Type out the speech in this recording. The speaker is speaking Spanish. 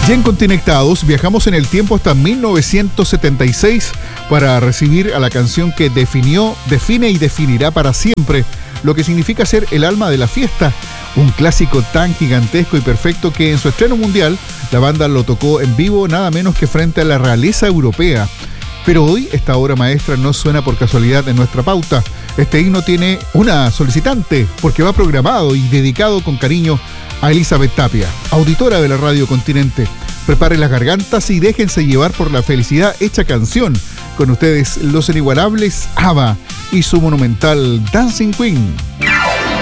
Y en Conectados viajamos en el tiempo hasta 1976 para recibir a la canción que define y definirá para siempre lo que significa ser el alma de la fiesta. Un clásico tan gigantesco y perfecto que en su estreno mundial la banda lo tocó en vivo nada menos que frente a la realeza europea. Pero hoy esta obra maestra no suena por casualidad en nuestra pauta. Este himno tiene una solicitante porque va programado y dedicado con cariño a Elizabeth Tapia, auditora de la Radio Continente. Preparen las gargantas y déjense llevar por la felicidad hecha canción. Con ustedes los inigualables ABBA y su monumental Dancing Queen.